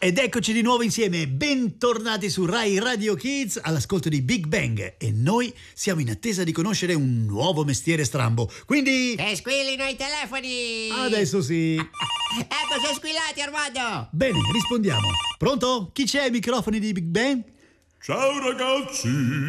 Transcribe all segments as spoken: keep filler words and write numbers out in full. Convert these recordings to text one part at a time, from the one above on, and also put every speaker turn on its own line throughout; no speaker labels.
Ed eccoci di nuovo insieme, bentornati su Rai Radio Kids all'ascolto di Big Bang e noi siamo in attesa di conoscere un nuovo mestiere strambo, quindi...
Che squillino i telefoni!
Adesso sì!
Ecco, sono squillati, Armando!
Bene, rispondiamo. Pronto? Chi c'è ai microfoni di Big Bang?
Ciao ragazzi!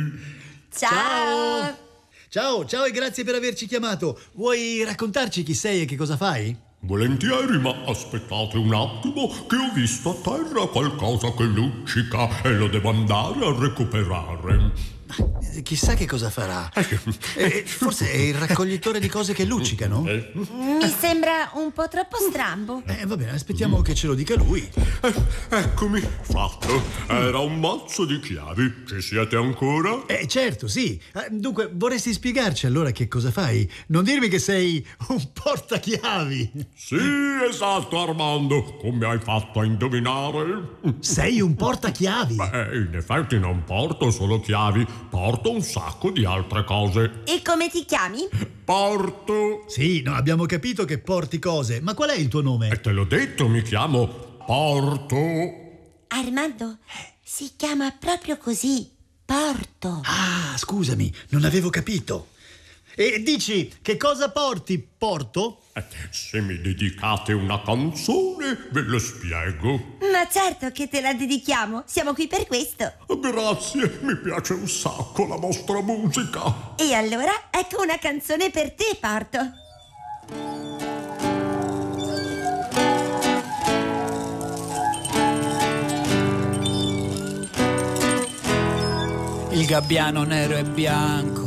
Ciao!
Ciao, ciao e grazie per averci chiamato. Vuoi raccontarci chi sei e che cosa fai?
Volentieri, ma aspettate un attimo che ho visto a terra qualcosa che luccica e lo devo andare a recuperare.
Chissà che cosa farà. Eh, forse è il raccoglitore di cose che luccicano?
Mi sembra un po' troppo strambo.
Eh, va bene, aspettiamo che ce lo dica lui.
Eh, eccomi, fatto. Era un mazzo di chiavi. Ci siete ancora?
Eh, certo, sì. Eh, Dunque, vorresti spiegarci allora che cosa fai? Non dirmi che sei un portachiavi.
Sì, esatto, Armando. Come hai fatto a indovinare?
Sei un portachiavi.
Beh, in effetti non porto solo chiavi, porto un sacco di altre cose.
E come ti chiami?
Porto.
Sì, no, abbiamo capito che porti cose, ma qual è il tuo nome?
E te l'ho detto, mi chiamo Porto.
Armando, si chiama proprio così, Porto.
Ah, scusami, non avevo capito. E dici, che cosa porti, Porto?
Eh, Se mi dedicate una canzone, ve lo spiego.
Ma certo che te la dedichiamo, siamo qui per questo.
Grazie, mi piace un sacco la vostra musica.
E allora ecco una canzone per te, Porto.
Il gabbiano nero e bianco